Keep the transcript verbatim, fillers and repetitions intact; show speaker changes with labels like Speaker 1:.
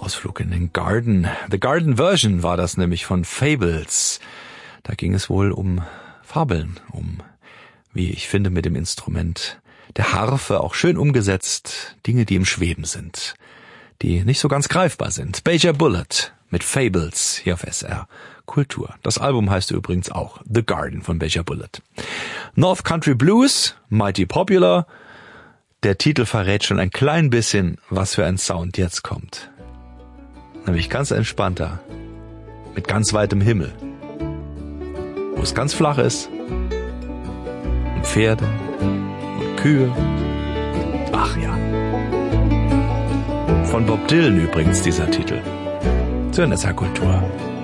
Speaker 1: Ausflug in den Garden. The Garden Version war das nämlich von Fables. Da ging es wohl um Fabeln, um, wie ich finde, mit dem Instrument der Harfe auch schön umgesetzt, Dinge, die im Schweben sind, die nicht so ganz greifbar sind. Bajor Bullet mit Fables hier auf S R Kultur. Das Album heißt übrigens auch The Garden von Bajor Bullet. North Country Blues, Mighty Popular. Der Titel verrät schon ein klein bisschen, was für ein Sound jetzt kommt. Nämlich ganz entspannter, mit ganz weitem Himmel, wo es ganz flach ist, und Pferde, und Kühe. Ach ja. Von Bob Dylan übrigens dieser Titel. Zur N S A Kultur.